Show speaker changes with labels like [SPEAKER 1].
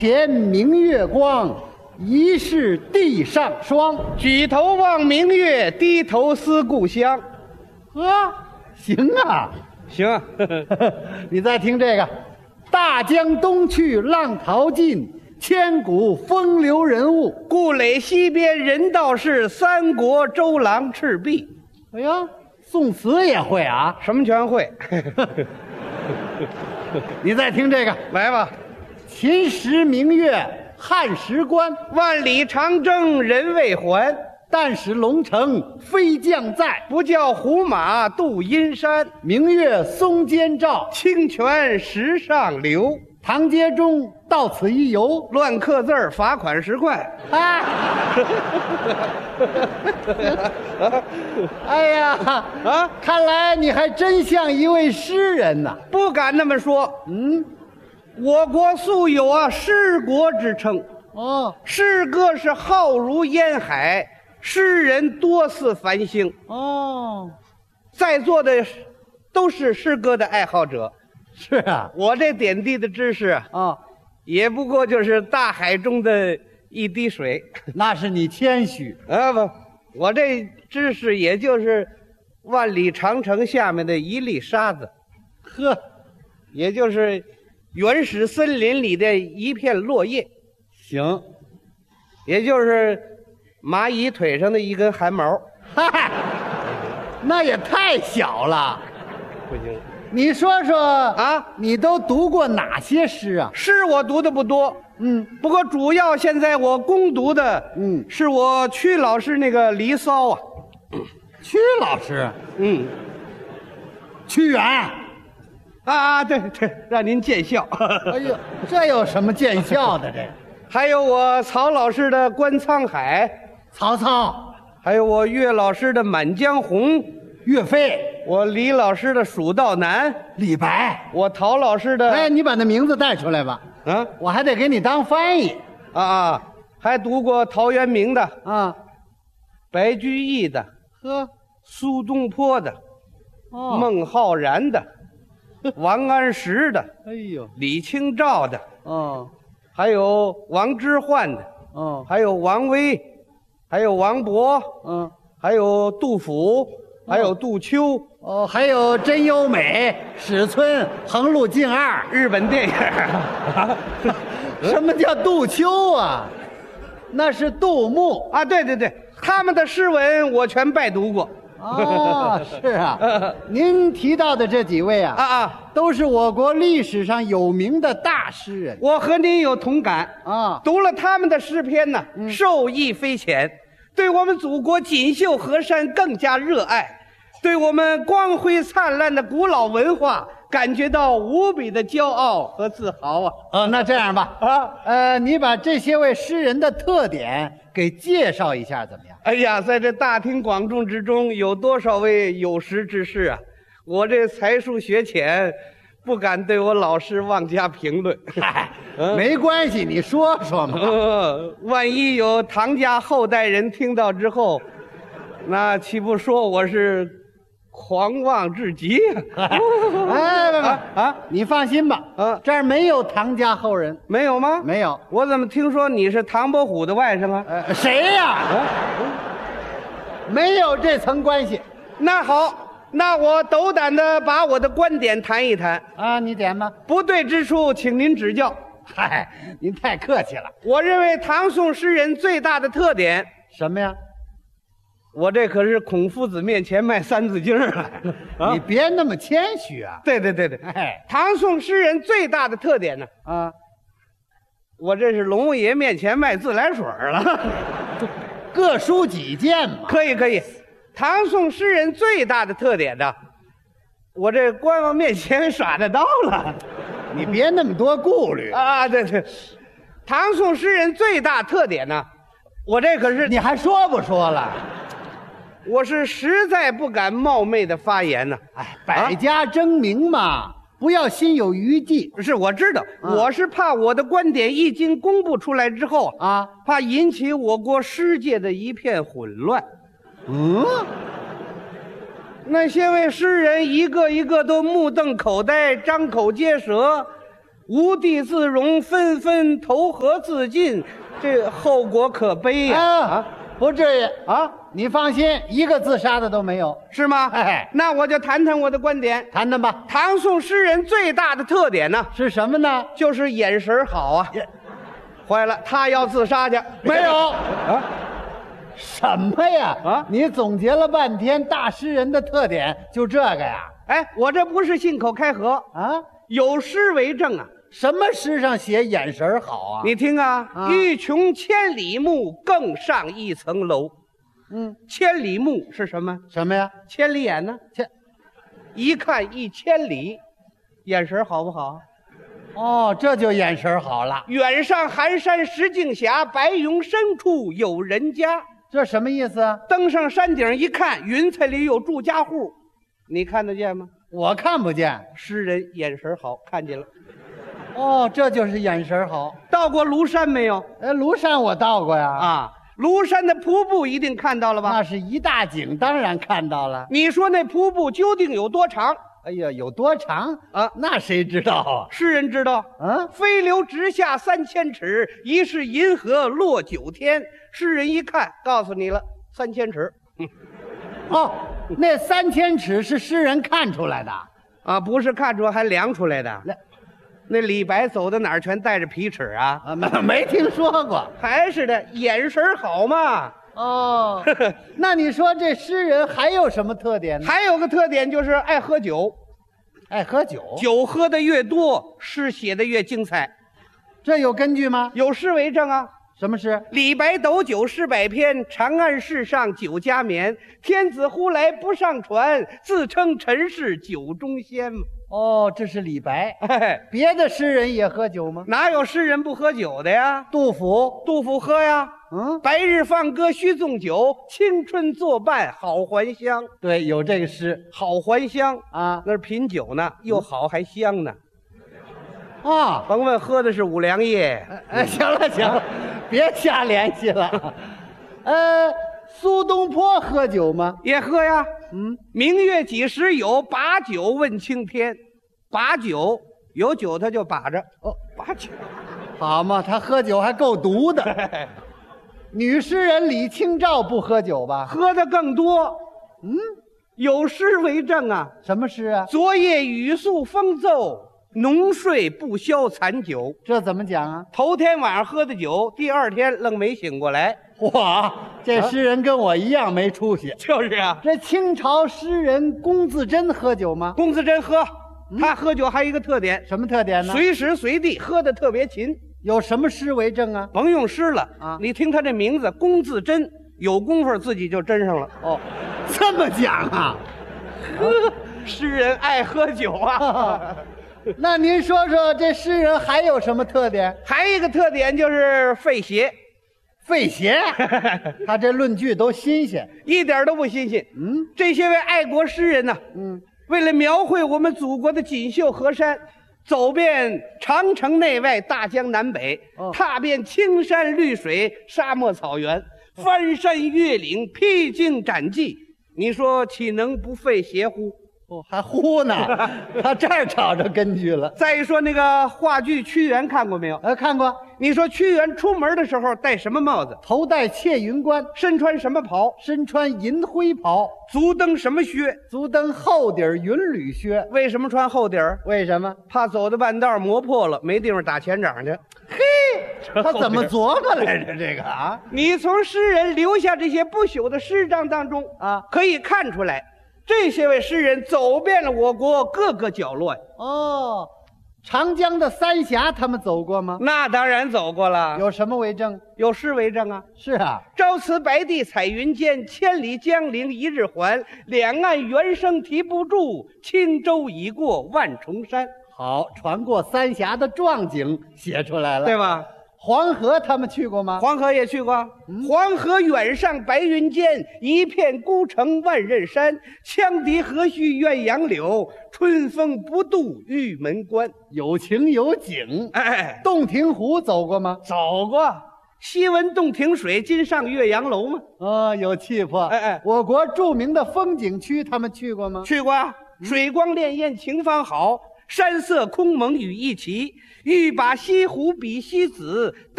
[SPEAKER 1] 前明月光，疑是地上霜。
[SPEAKER 2] 举头望明月，低头思故乡。
[SPEAKER 1] 行啊，
[SPEAKER 2] 行啊，
[SPEAKER 1] 你再听这个：大江东去，浪淘尽，千古风流人物。
[SPEAKER 2] 故垒西边人道是，三国周郎赤壁。
[SPEAKER 1] 哎呀，宋词也会啊？
[SPEAKER 2] 什么全会？
[SPEAKER 1] 你再听这个：
[SPEAKER 2] 来吧。
[SPEAKER 1] 秦时明月汉时关，
[SPEAKER 2] 万里长征人未还。
[SPEAKER 1] 但使龙城飞将在，
[SPEAKER 2] 不教胡马度阴山。
[SPEAKER 1] 明月松间照，
[SPEAKER 2] 清泉石上流。
[SPEAKER 1] 唐街中到此一游，
[SPEAKER 2] 乱刻字儿罚款10块。
[SPEAKER 1] 哎呀看来你还真像一位诗人呐。
[SPEAKER 2] 不敢那么说。我国素有诗国之称。诗歌是浩如烟海，诗人多似繁星。在座的都是诗歌的爱好者。
[SPEAKER 1] 是啊，
[SPEAKER 2] 我这点滴的知识也不过就是大海中的一滴水。
[SPEAKER 1] 那是你谦虚
[SPEAKER 2] 不，我这知识也就是万里长城下面的一粒沙子。也就是原始森林里的一片落叶。
[SPEAKER 1] 行，
[SPEAKER 2] 也就是蚂蚁腿上的一根汗毛。
[SPEAKER 1] 那也太小了。
[SPEAKER 2] 不行，
[SPEAKER 1] 你说说你都读过哪些诗啊？
[SPEAKER 2] 诗我读的不多，不过主要现在我攻读的，是我曲老师那个《离骚》啊。
[SPEAKER 1] 曲老师，屈原
[SPEAKER 2] 对，让您见笑。
[SPEAKER 1] 哎呦，这有什么见笑的？这
[SPEAKER 2] 还有我曹老师的《观沧海》，
[SPEAKER 1] 曹操，
[SPEAKER 2] 还有我岳老师的《满江红》，
[SPEAKER 1] 岳飞，
[SPEAKER 2] 我李老师的《蜀道难》，
[SPEAKER 1] 李白，
[SPEAKER 2] 我陶老师的。
[SPEAKER 1] 哎，你把那名字带出来吧。我还得给你当翻译。
[SPEAKER 2] 还读过陶渊明的白居易的，苏东坡的，孟浩然的，王安石的，
[SPEAKER 1] 哎呦，
[SPEAKER 2] 李清照的，还有王之涣的，还有王维，还有王勃，还有杜甫，还有杜秋，
[SPEAKER 1] 还有真优美、史村、横路径二，
[SPEAKER 2] 日本电影。
[SPEAKER 1] 什么叫杜秋啊？那是杜牧
[SPEAKER 2] 啊！对，他们的诗文我全拜读过。
[SPEAKER 1] 是啊。您提到的这几位都是我国历史上有名的大诗人。
[SPEAKER 2] 我和您有同感读了他们的诗篇呢，受益匪浅，对我们祖国锦绣河山更加热爱，对我们光辉灿烂的古老文化感觉到无比的骄傲和自豪啊！
[SPEAKER 1] 那这样吧，你把这些位诗人的特点给介绍一下，怎么样？
[SPEAKER 2] 哎呀，在这大庭广众之中，有多少位有识之士啊！我这才疏学浅，不敢对我老师妄加评论。
[SPEAKER 1] 没关系，你说说嘛。
[SPEAKER 2] 万一有唐家后代人听到之后，那岂不说我是狂妄至极？
[SPEAKER 1] 你放心吧，这儿没有唐家后人。
[SPEAKER 2] 没有吗？
[SPEAKER 1] 没有。
[SPEAKER 2] 我怎么听说你是唐伯虎的外甥啊？
[SPEAKER 1] 谁呀？没有这层关系。
[SPEAKER 2] 那好，那我斗胆的把我的观点谈一谈
[SPEAKER 1] 你点吧。
[SPEAKER 2] 不对之处，请您指教。
[SPEAKER 1] 您太客气了。
[SPEAKER 2] 我认为唐宋诗人最大的特点
[SPEAKER 1] 什么呀？
[SPEAKER 2] 我这可是孔夫子面前卖三字经
[SPEAKER 1] 你别那么谦虚啊。
[SPEAKER 2] 对，唐宋诗人最大的特点呢我这是龙爷面前卖自来水了。
[SPEAKER 1] 各抒己见嘛。
[SPEAKER 2] 可以。唐宋诗人最大的特点呢，我这官王面前耍得到了。
[SPEAKER 1] 你别那么多顾虑
[SPEAKER 2] 对，唐宋诗人最大特点呢，我这可是。
[SPEAKER 1] 你还说不说了？
[SPEAKER 2] 我是实在不敢冒昧的发言呢。
[SPEAKER 1] 百家争鸣嘛，不要心有余悸。
[SPEAKER 2] 是，我知道，我是怕我的观点一经公布出来之后怕引起我国诗界的一片混乱。那些位诗人一个一个都目瞪口呆，张口结舌， 无地自容，纷纷投河自尽，这后果可悲呀！
[SPEAKER 1] 啊，不至于啊，你放心，一个自杀的都没有，
[SPEAKER 2] 是吗？
[SPEAKER 1] 哎，
[SPEAKER 2] 那我就谈谈我的观点。
[SPEAKER 1] 谈谈吧。
[SPEAKER 2] 唐宋诗人最大的特点呢，
[SPEAKER 1] 是什么呢？
[SPEAKER 2] 就是眼神好啊。坏了，他要自杀去，
[SPEAKER 1] 没有
[SPEAKER 2] 啊？
[SPEAKER 1] 什么呀？
[SPEAKER 2] 啊，
[SPEAKER 1] 你总结了半天大诗人的特点，就这个呀？
[SPEAKER 2] 哎，我这不是信口开河
[SPEAKER 1] 啊，
[SPEAKER 2] 有诗为证啊。
[SPEAKER 1] 什么诗上写眼神好啊？
[SPEAKER 2] 你听啊，
[SPEAKER 1] 啊
[SPEAKER 2] 欲穷千里目，更上一层楼。千里目是什么？
[SPEAKER 1] 什么呀？
[SPEAKER 2] 千里眼呢？一看1000里，眼神好不好？
[SPEAKER 1] 哦，这就眼神好了。
[SPEAKER 2] 远上寒山石径斜，白云深处有人家。
[SPEAKER 1] 这什么意思啊？
[SPEAKER 2] 登上山顶一看，云彩里有住家户，你看得见吗？
[SPEAKER 1] 我看不见。
[SPEAKER 2] 诗人眼神好，看见了。
[SPEAKER 1] 哦，这就是眼神好。
[SPEAKER 2] 到过庐山没有？
[SPEAKER 1] 庐山我到过呀。
[SPEAKER 2] 啊，庐山的瀑布一定看到了吧？
[SPEAKER 1] 那是一大景，当然看到了。
[SPEAKER 2] 你说那瀑布究竟有多长？
[SPEAKER 1] 哎呀，有多长
[SPEAKER 2] 啊？
[SPEAKER 1] 那谁知道啊？
[SPEAKER 2] 诗人知道。飞流直下3000尺，疑是银河落9天。诗人一看，告诉你了，3000尺。
[SPEAKER 1] 哦，那3000尺是诗人看出来的
[SPEAKER 2] 啊，不是看出来，还量出来的。那李白走到哪儿全带着皮尺啊？
[SPEAKER 1] 没听说过。
[SPEAKER 2] 还是的，眼神好嘛。
[SPEAKER 1] 哦，那你说这诗人还有什么特点呢？
[SPEAKER 2] 还有个特点就是爱喝酒。
[SPEAKER 1] 爱喝酒，
[SPEAKER 2] 酒喝的越多，诗写的越精彩。
[SPEAKER 1] 这有根据吗？
[SPEAKER 2] 有诗为证啊。
[SPEAKER 1] 什么诗？
[SPEAKER 2] 李白斗酒诗百篇，长安市上酒家眠。天子呼来不上船，自称臣是酒中仙。
[SPEAKER 1] 哦，这是李白。别的诗人也喝酒吗？
[SPEAKER 2] 哪有诗人不喝酒的呀？
[SPEAKER 1] 杜甫
[SPEAKER 2] 喝呀。白日放歌须纵酒，青春作伴好还乡。
[SPEAKER 1] 对，有这个诗，
[SPEAKER 2] 好还乡
[SPEAKER 1] 啊，
[SPEAKER 2] 那是品酒呢，又好还香呢。
[SPEAKER 1] 啊，
[SPEAKER 2] 甭问喝的是五粮液。
[SPEAKER 1] 行了，别瞎联系了。苏东坡喝酒吗？
[SPEAKER 2] 也喝呀。明月几时有？把酒问青天。把酒，有酒他就把着。哦，把酒，
[SPEAKER 1] 好嘛，他喝酒还够毒的。女诗人李清照不喝酒吧？
[SPEAKER 2] 喝的更多。有诗为证啊。
[SPEAKER 1] 什么诗啊？
[SPEAKER 2] 昨夜雨宿风骤，浓睡不消残酒。
[SPEAKER 1] 这怎么讲啊？
[SPEAKER 2] 头天晚上喝的酒，第2天愣没醒过来。
[SPEAKER 1] 哇，这诗人跟我一样没出息。
[SPEAKER 2] 就是啊。
[SPEAKER 1] 这清朝诗人龚自珍喝酒吗？
[SPEAKER 2] 龚自珍喝，他喝酒还有一个特点。
[SPEAKER 1] 什么特点呢？
[SPEAKER 2] 随时随地喝的特别勤。
[SPEAKER 1] 有什么诗为证啊？
[SPEAKER 2] 甭用诗了
[SPEAKER 1] 啊，
[SPEAKER 2] 你听他这名字龚自珍，有功夫自己就斟上了。
[SPEAKER 1] 哦，这么讲啊？
[SPEAKER 2] 诗人爱喝酒啊。
[SPEAKER 1] 那您说说这诗人还有什么特点？
[SPEAKER 2] 还有一个特点就是费邪。
[SPEAKER 1] 费邪？他这论据都新鲜，
[SPEAKER 2] 一点都不新鲜。这些位爱国诗人呢，为了描绘我们祖国的锦绣河山，走遍长城内外、大江南北，踏遍青山绿水、沙漠草原，翻山越岭、披荆斩棘，你说岂能不费邪乎？
[SPEAKER 1] 还呼呢，他这儿找着根据了。
[SPEAKER 2] 再一说那个话剧《屈原》，看过没有？
[SPEAKER 1] 看过。
[SPEAKER 2] 你说屈原出门的时候戴什么帽子？
[SPEAKER 1] 头戴窃云冠。
[SPEAKER 2] 身穿什么袍？
[SPEAKER 1] 身穿银灰袍。
[SPEAKER 2] 足蹬什么靴？
[SPEAKER 1] 足蹬厚底云履靴。
[SPEAKER 2] 为什么穿厚底儿？
[SPEAKER 1] 为什么？
[SPEAKER 2] 怕走到半道磨破了，没地方打前掌去。
[SPEAKER 1] 嘿，他怎么琢磨来着？这个啊，
[SPEAKER 2] 你从诗人留下这些不朽的诗章当中
[SPEAKER 1] 啊，
[SPEAKER 2] 可以看出来。这些位诗人走遍了我国各个角落。
[SPEAKER 1] 哦，长江的三峡他们走过吗？
[SPEAKER 2] 那当然走过了。
[SPEAKER 1] 有什么为证？
[SPEAKER 2] 有诗为证啊。
[SPEAKER 1] 是啊。
[SPEAKER 2] 朝辞白帝彩云间，千里江陵一日还。两岸猿声啼不住，轻舟已过万重山。
[SPEAKER 1] 好，船过三峡的壮景写出来了，
[SPEAKER 2] 对吧？
[SPEAKER 1] 黄河他们去过吗？
[SPEAKER 2] 黄河也去过。黄河远上白云间，一片孤城万仞山。羌笛何须怨杨柳，春风不度玉门关。
[SPEAKER 1] 有情有景。洞庭湖走过吗？
[SPEAKER 2] 走过。西闻洞庭水，今上岳阳楼吗？
[SPEAKER 1] 有气魄。我国著名的风景区他们去过吗？
[SPEAKER 2] 去过。水光潋滟晴方好， 山色空蒙雨亦奇，欲把西湖比西子。